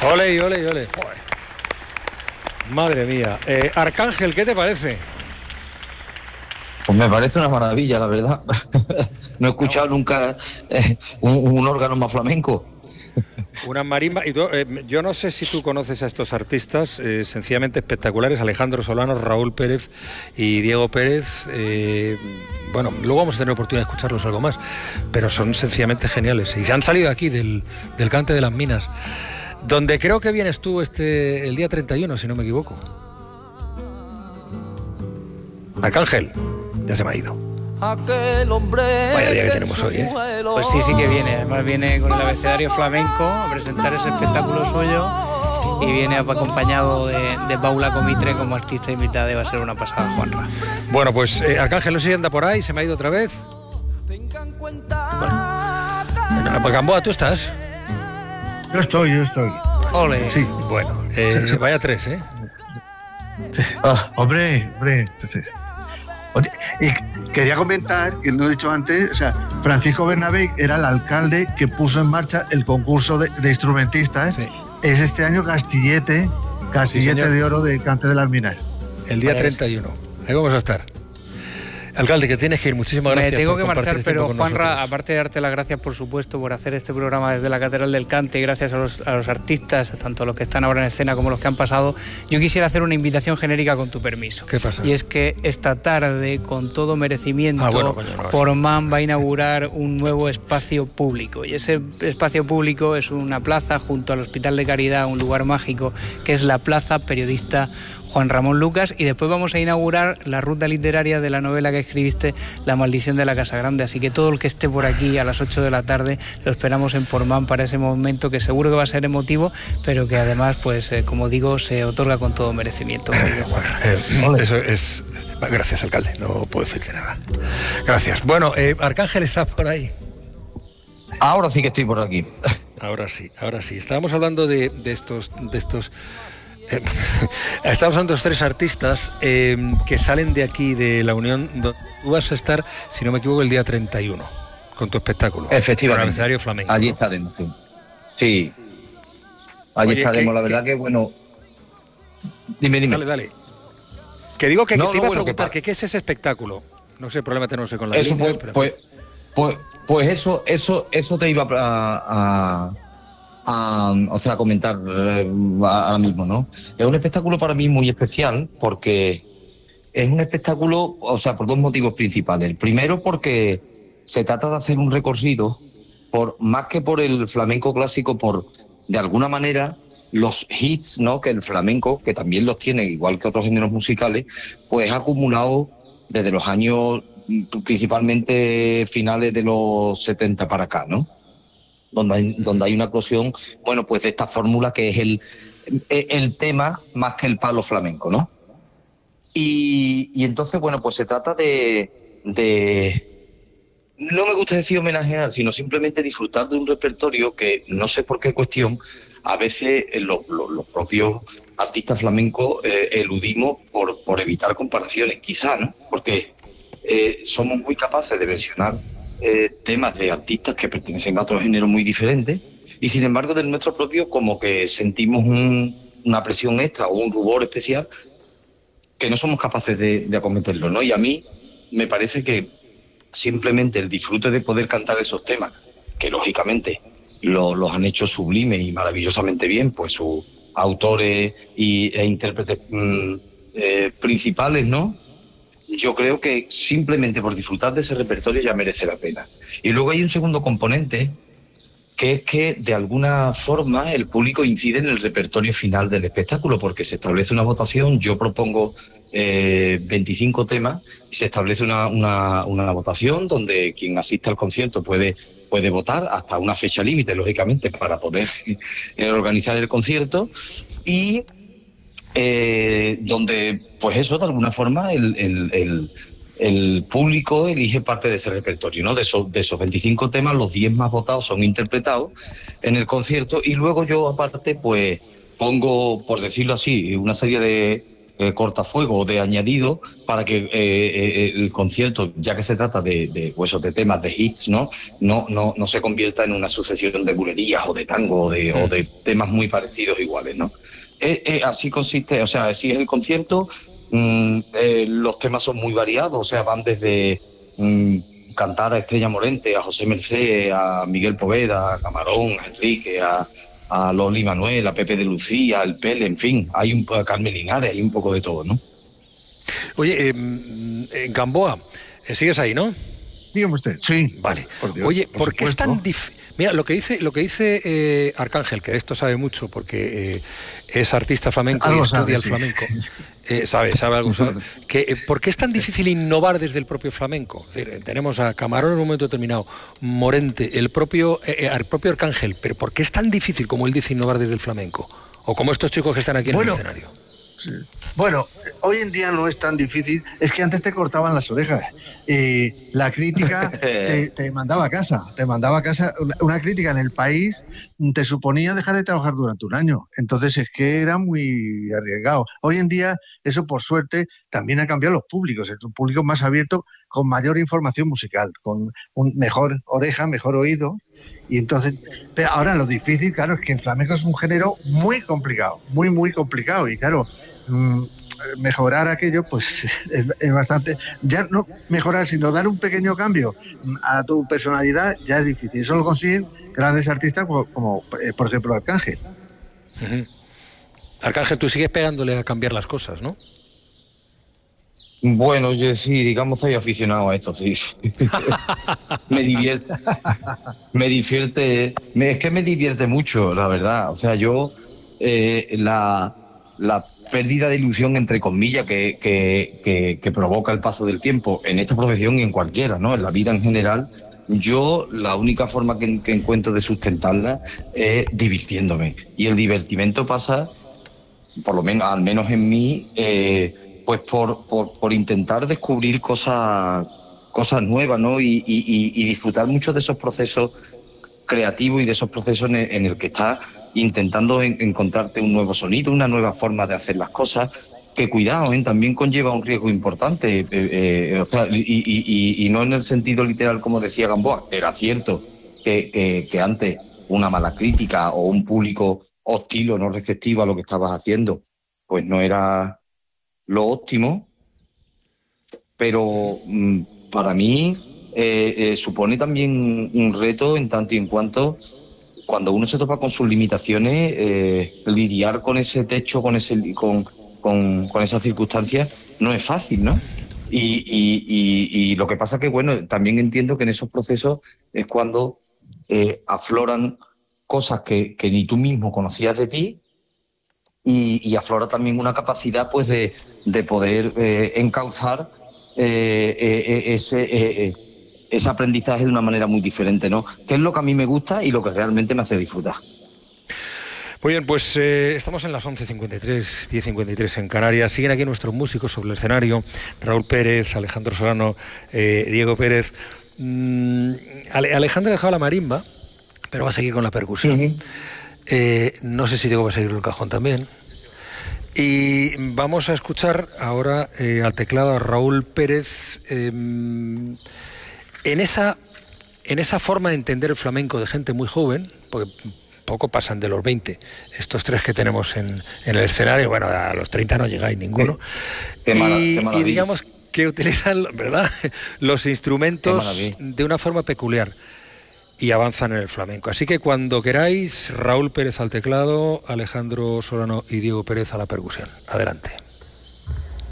Ole, ole, ole. Madre mía. Arcángel, ¿qué te parece? Pues me parece una maravilla, la verdad. No he escuchado nunca un órgano más flamenco. Una marimba. Y tú, yo no sé si tú conoces a estos artistas sencillamente espectaculares, Alejandro Solano, Raúl Pérez y Diego Pérez. Bueno, luego vamos a tener oportunidad de escucharlos algo más, pero son sencillamente geniales. Y se han salido aquí del Cante de las Minas, donde creo que vienes tú el día 31, si no me equivoco. Arcángel, ya se me ha ido. Vaya día que tenemos hoy, ¿eh? Pues sí que viene. Además viene con el abecedario flamenco a presentar ese espectáculo suyo y viene acompañado de Paula Comitre como artista invitada y va a ser una pasada, Juanra. Bueno, pues Arcángel, no sé si anda por ahí, se me ha ido otra vez. Bueno, Gamboa, ¿tú estás? Yo estoy. Ole. Sí. Bueno, vaya tres, ¿eh? Hombre. Y quería comentar, que lo he dicho antes, o sea, Francisco Bernabé era el alcalde que puso en marcha el concurso de instrumentistas. Sí. Es este año Castillete sí, de oro de Cante de las Minas. El día 31. Ahí vamos a estar. Alcalde, que tienes que ir. Muchísimas gracias. Me tengo que marchar, pero Juanra, aparte de darte las gracias, por supuesto, por hacer este programa desde la Catedral del Cante, y gracias a los artistas, tanto los que están ahora en escena como los que han pasado, yo quisiera hacer una invitación genérica con tu permiso. ¿Qué pasa? Y es que esta tarde, con todo merecimiento, Portmán va a inaugurar un nuevo espacio público. Y ese espacio público es una plaza junto al Hospital de Caridad, un lugar mágico, que es la Plaza Periodista Juan Ramón Lucas, y después vamos a inaugurar la ruta literaria de la novela que escribiste, La maldición de la Casa Grande. Así que todo el que esté por aquí a las 8 de la tarde lo esperamos en Portmán para ese momento que seguro que va a ser emotivo, pero que además, pues como digo, se otorga con todo merecimiento. Eso es... Gracias, alcalde, no puedo decirte nada. Gracias. Bueno, Arcángel, ¿estás por ahí? Ahora sí que estoy por aquí. Ahora sí. Estábamos hablando de estos estamos hablando de los tres artistas que salen de aquí, de la Unión, donde tú vas a estar, si no me equivoco, el día 31, con tu espectáculo. Efectivamente. Con el abecedario flamenco. Allí estaremos, sí. Allí estaremos, la verdad que bueno... Dime. Dale. Que digo que te iba a preguntar, ¿qué es ese espectáculo? No sé, problema tenemos con la eso línea, pues eso te iba a comentar ahora mismo, ¿no? Es un espectáculo para mí muy especial porque es un espectáculo, o sea, por dos motivos principales. El primero, porque se trata de hacer un recorrido más que por el flamenco clásico, por de alguna manera los hits, ¿no? Que el flamenco, que también los tiene, igual que otros géneros musicales, pues ha acumulado desde los años principalmente finales de los 70 para acá, ¿no? Donde hay una eclosión, bueno, pues de esta fórmula que es el tema más que el palo flamenco, ¿no? Y entonces, bueno, pues se trata de no me gusta decir homenajear, sino simplemente disfrutar de un repertorio que, no sé por qué cuestión, a veces los propios artistas flamencos eludimos por evitar comparaciones, quizá, ¿no? Porque somos muy capaces de mencionar temas de artistas que pertenecen a otro género muy diferente, y sin embargo del nuestro propio como que sentimos una presión extra o un rubor especial que no somos capaces de acometerlo, ¿no? Y a mí me parece que simplemente el disfrute de poder cantar esos temas, que lógicamente los han hecho sublime y maravillosamente bien, pues sus autores e intérpretes principales, ¿no? Yo creo que simplemente por disfrutar de ese repertorio ya merece la pena. Y luego hay un segundo componente, que es que de alguna forma el público incide en el repertorio final del espectáculo, porque se establece una votación. Yo propongo 25 temas y se establece una votación donde quien asiste al concierto puede votar hasta una fecha límite, lógicamente, para poder organizar el concierto, y donde, pues eso, de alguna forma, el público elige parte de ese repertorio, ¿no? De esos 25 temas, los 10 más votados son interpretados en el concierto, y luego yo, aparte, pues pongo, por decirlo así, una serie de cortafuego o de añadido para que el concierto, ya que se trata de temas, de hits, no se convierta en una sucesión de bulerías o de tango o de temas muy parecidos iguales, ¿no? Así consiste, o sea, así es el concierto. Los temas son muy variados, o sea, van desde cantar a Estrella Morente, a José Mercé, a Miguel Poveda, a Camarón, a Enrique, a Loli Manuel, a Pepe de Lucía, al Pele, en fin, hay a Carmen Linares, hay un poco de todo, ¿no? Oye, en Gamboa, ¿sigues ahí, no? Dígame usted. Sí. Vale. Oye, ¿por qué es tan difícil? Mira, lo que dice Arcángel, que de esto sabe mucho, porque es artista flamenco y estudia el flamenco. Sabe algo. ¿Por qué es tan difícil innovar desde el propio flamenco? Es decir, tenemos a Camarón en un momento determinado, Morente, el propio Arcángel, pero ¿por qué es tan difícil, como él dice, innovar desde el flamenco? O como estos chicos que están aquí en el escenario. Sí. Bueno, hoy en día no es tan difícil, es que antes te cortaban las orejas. La crítica te mandaba a casa, una crítica en el país te suponía dejar de trabajar durante un año, entonces es que era muy arriesgado. Hoy en día eso, por suerte, también ha cambiado los públicos, es un público más abierto, con mayor información musical, con un mejor oreja, mejor oído. Y entonces, pero ahora lo difícil, claro, es que el flamenco es un género muy complicado, muy complicado, y claro, mejorar aquello pues es bastante, ya no mejorar sino dar un pequeño cambio a tu personalidad ya es difícil. Eso lo consiguen grandes artistas como por ejemplo Arcángel. Arcángel, tú sigues pegándole a cambiar las cosas, ¿no? Bueno, yo sí, digamos, soy aficionado a esto, sí. Me divierte, es que me divierte mucho, la verdad. O sea, yo la pérdida de ilusión, entre comillas, que provoca el paso del tiempo en esta profesión y en cualquiera, ¿no? En la vida en general, yo la única forma que encuentro de sustentarla es divirtiéndome. Y el divertimento pasa, por lo menos, al menos en mí, pues por intentar descubrir cosas nuevas, ¿no? Y disfrutar mucho de esos procesos creativos y de esos procesos en el que estás intentando encontrarte un nuevo sonido, una nueva forma de hacer las cosas, que cuidado, también conlleva un riesgo importante, o sea, y no en el sentido literal como decía Gamboa. Era cierto que antes una mala crítica o un público hostil o no receptivo a lo que estabas haciendo, pues no era lo óptimo, pero para mí supone también un reto en tanto y en cuanto, cuando uno se topa con sus limitaciones, lidiar con ese techo, con esas circunstancias, no es fácil, ¿no? Y lo que pasa que, bueno, también entiendo que en esos procesos es cuando afloran cosas que ni tú mismo conocías de ti, y aflora también una capacidad, pues, de poder encauzar ese aprendizaje de una manera muy diferente, ¿no? Que es lo que a mí me gusta y lo que realmente me hace disfrutar. Muy bien, pues estamos en las 11:53, 10:53 en Canarias. Siguen aquí nuestros músicos sobre el escenario: Raúl Pérez, Alejandro Solano, Diego Pérez. Alejandro ha dejado la marimba, pero va a seguir con la percusión. No sé si Diego va a seguir el cajón también. Y vamos a escuchar ahora al teclado a Raúl Pérez en esa forma de entender el flamenco de gente muy joven, porque poco pasan de los 20 estos tres que tenemos en el escenario. Bueno, a los 30 no llegáis ninguno. Y digamos que utilizan, ¿verdad?, los instrumentos de una forma peculiar y avanzan en el flamenco. Así que cuando queráis, Raúl Pérez al teclado, Alejandro Solano y Diego Pérez a la percusión. Adelante.